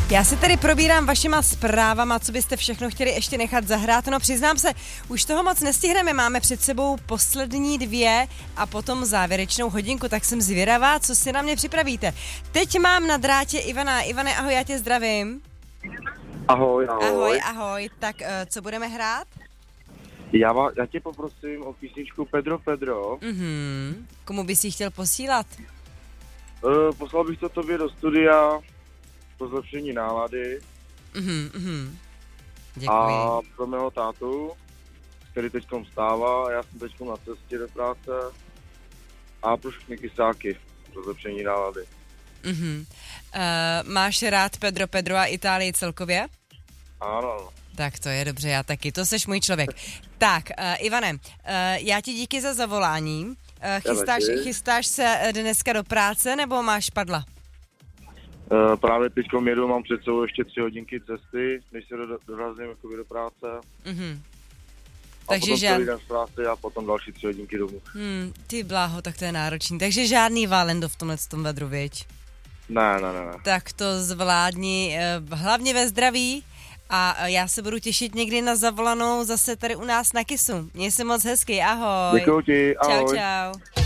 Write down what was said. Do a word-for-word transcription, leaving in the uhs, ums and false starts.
Já si tady probírám vašima zprávama, co byste všechno chtěli ještě nechat zahrát. No přiznám se, už toho moc nestihneme, máme před sebou poslední dvě a potom závěrečnou hodinku, tak jsem zvědavá, co si na mě připravíte. Teď mám na drátě Ivana. Ivane, ahoj, já tě zdravím. Ahoj, ahoj. Ahoj, ahoj. Tak co budeme hrát? Já, va, já tě poprosím o písničku Pedro Pedro. Mhm. Komu bys ji chtěl posílat? Uh, poslal bych to tobě do studia pro zlepšení nálady. Mhm, mhm. Děkuji. A pro mého tátu, který teďkom vstává, já jsem teďkom na cestě do práce. A pro všechny kysáky pro zlepšení nálady. Mhm. Uh, máš rád Pedro Pedro a Itálii celkově? Ano, ano. Tak to je dobře, já taky, to seš můj člověk. Tak, uh, Ivane, uh, já ti díky za zavolání. Uh, chystáš, chystáš se dneska do práce, nebo máš padla? Uh, právě teďkom jedu, mám před sebou ještě tři hodinky cesty, než se do, dorazím do práce. Mhm. A Takže potom žád... celý den z práce a potom další tři hodinky domů. Hmm, ty bláho, tak to je náročný. Takže žádný Valendo v tomhle tom vedru, viď? Ne, ne, ne, ne. Tak to zvládni, uh, hlavně ve zdraví. A já se budu těšit někdy na zavolanou zase tady u nás na Kisu. Měj se moc hezky, ahoj. Děkuji ti, ahoj. Čau, čau.